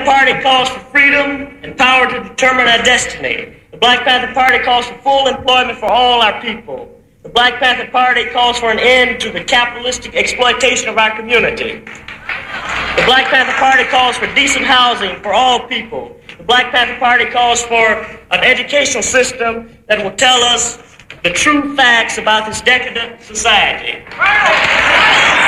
Party calls for freedom and power to determine our destiny. The Black Panther Party calls for full employment for all our people. The Black Panther Party calls for an end to the capitalistic exploitation of our community. The Black Panther Party calls for decent housing for all people. The Black Panther Party calls for an educational system that will tell us the true facts about this decadent society.